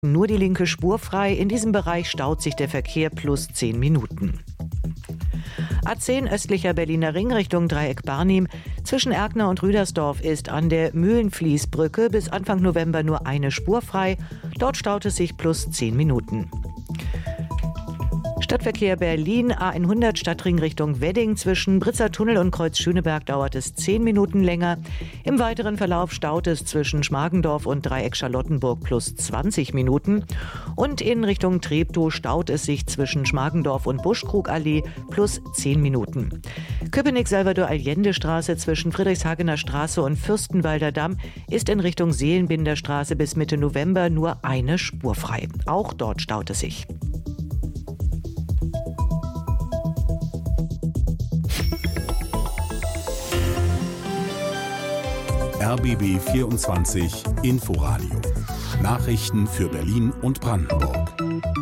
Nur die linke Spur frei. In diesem Bereich staut sich der Verkehr plus 10 Minuten. A10 östlicher Berliner Ring Richtung Dreieck Barnim. Zwischen Erkner und Rüdersdorf ist an der Mühlenfließbrücke bis Anfang November nur eine Spur frei. Dort staut es sich plus 10 Minuten. Stadtverkehr Berlin, A100 Stadtring Richtung Wedding. Zwischen Britzer Tunnel und Kreuz Schöneberg dauert es 10 Minuten länger. Im weiteren Verlauf staut es zwischen Schmargendorf und Dreieck Charlottenburg plus 20 Minuten. Und in Richtung Treptow staut es sich zwischen Schmargendorf und Buschkrugallee plus 10 Minuten. Köpenick-Salvador-Allende-Straße zwischen Friedrichshagener Straße und Fürstenwalder Damm ist in Richtung Seelenbinderstraße bis Mitte November nur eine Spur frei. Auch dort staut es sich. RBB 24 Inforadio. Nachrichten für Berlin und Brandenburg.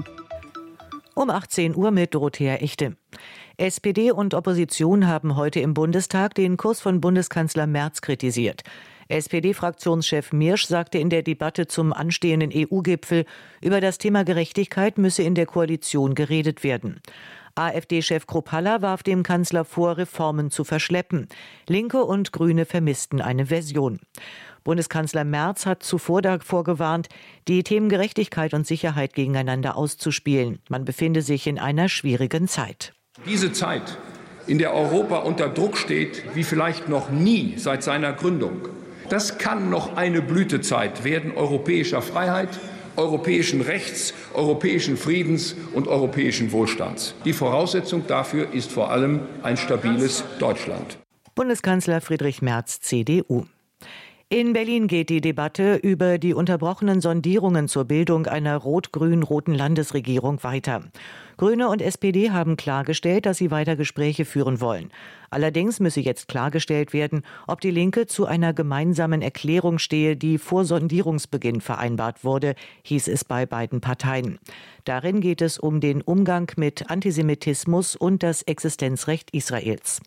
Um 18 Uhr mit Dorothea Echte. SPD und Opposition haben heute im Bundestag den Kurs von Bundeskanzler Merz kritisiert. SPD-Fraktionschef Mirsch sagte in der Debatte zum anstehenden EU-Gipfel, über das Thema Gerechtigkeit müsse in der Koalition geredet werden. AfD-Chef Kruppalla warf dem Kanzler vor, Reformen zu verschleppen. Linke und Grüne vermissten eine Version. Bundeskanzler Merz hat zuvor davor gewarnt, die Themen Gerechtigkeit und Sicherheit gegeneinander auszuspielen. Man befinde sich in einer schwierigen Zeit. Diese Zeit, in der Europa unter Druck steht, wie vielleicht noch nie seit seiner Gründung, das kann noch eine Blütezeit werden europäischer Freiheit, europäischen Rechts, europäischen Friedens und europäischen Wohlstands. Die Voraussetzung dafür ist vor allem ein stabiles Deutschland. Bundeskanzler Friedrich Merz, CDU. In Berlin geht die Debatte über die unterbrochenen Sondierungen zur Bildung einer rot-grün-roten Landesregierung weiter. Grüne und SPD haben klargestellt, dass sie weiter Gespräche führen wollen. Allerdings müsse jetzt klargestellt werden, ob die Linke zu einer gemeinsamen Erklärung stehe, die vor Sondierungsbeginn vereinbart wurde, hieß es bei beiden Parteien. Darin geht es um den Umgang mit Antisemitismus und das Existenzrecht Israels.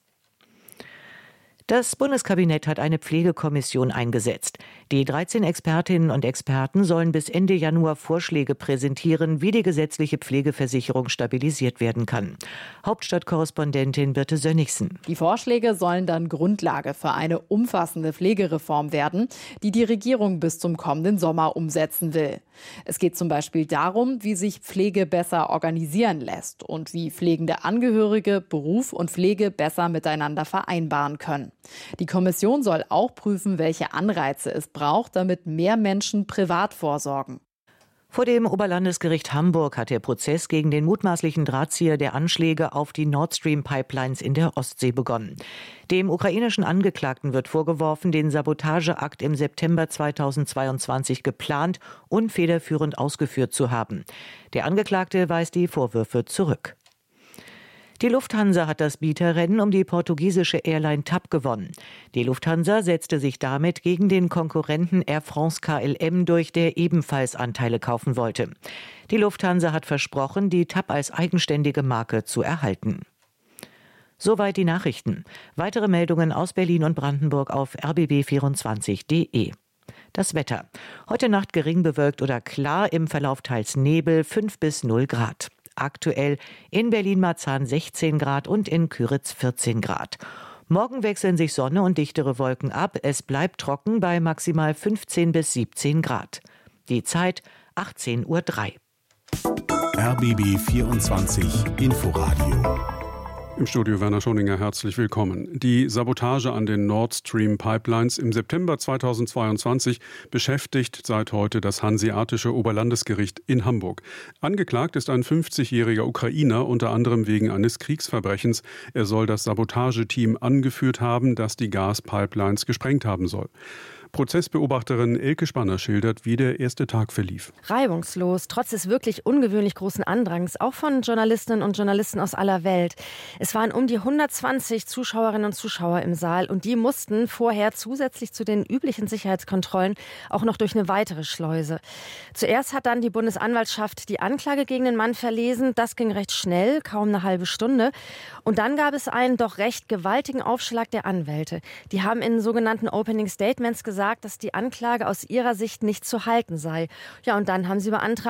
Das Bundeskabinett hat eine Pflegekommission eingesetzt. Die 13 Expertinnen und Experten sollen bis Ende Januar Vorschläge präsentieren, wie die gesetzliche Pflegeversicherung stabilisiert werden kann. Hauptstadtkorrespondentin Birte Sönnigsen. Die Vorschläge sollen dann Grundlage für eine umfassende Pflegereform werden, die die Regierung bis zum kommenden Sommer umsetzen will. Es geht zum Beispiel darum, wie sich Pflege besser organisieren lässt und wie pflegende Angehörige Beruf und Pflege besser miteinander vereinbaren können. Die Kommission soll auch prüfen, welche Anreize es braucht, damit mehr Menschen privat vorsorgen. Vor dem Oberlandesgericht Hamburg hat der Prozess gegen den mutmaßlichen Drahtzieher der Anschläge auf die Nord Stream Pipelines in der Ostsee begonnen. Dem ukrainischen Angeklagten wird vorgeworfen, den Sabotageakt im September 2022 geplant und federführend ausgeführt zu haben. Der Angeklagte weist die Vorwürfe zurück. Die Lufthansa hat das Bieterrennen um die portugiesische Airline TAP gewonnen. Die Lufthansa setzte sich damit gegen den Konkurrenten Air France KLM durch, der ebenfalls Anteile kaufen wollte. Die Lufthansa hat versprochen, die TAP als eigenständige Marke zu erhalten. Soweit die Nachrichten. Weitere Meldungen aus Berlin und Brandenburg auf rbb24.de. Das Wetter. Heute Nacht gering bewölkt oder klar, im Verlauf teils Nebel, 5 bis 0 Grad. Aktuell in Berlin-Marzahn 16 Grad und in Küritz 14 Grad. Morgen wechseln sich Sonne und dichtere Wolken ab. Es bleibt trocken bei maximal 15 bis 17 Grad. Die Zeit 18:03 Uhr. RBB 24 Inforadio. Im Studio Werner Schoninger, herzlich willkommen. Die Sabotage an den Nord Stream Pipelines im September 2022 beschäftigt seit heute das Hanseatische Oberlandesgericht in Hamburg. Angeklagt ist ein 50-jähriger Ukrainer, unter anderem wegen eines Kriegsverbrechens. Er soll das Sabotageteam angeführt haben, das die Gaspipelines gesprengt haben soll. Prozessbeobachterin Elke Spanner schildert, wie der erste Tag verlief. Reibungslos, trotz des wirklich ungewöhnlich großen Andrangs, auch von Journalistinnen und Journalisten aus aller Welt. Es waren um die 120 Zuschauerinnen und Zuschauer im Saal und die mussten vorher zusätzlich zu den üblichen Sicherheitskontrollen auch noch durch eine weitere Schleuse. Zuerst hat dann die Bundesanwaltschaft die Anklage gegen den Mann verlesen. Das ging recht schnell, kaum eine halbe Stunde. Und dann gab es einen doch recht gewaltigen Aufschlag der Anwälte. Die haben in sogenannten Opening Statements gesagt, dass die Anklage aus ihrer Sicht nicht zu halten sei. Ja, und dann haben sie beantragt,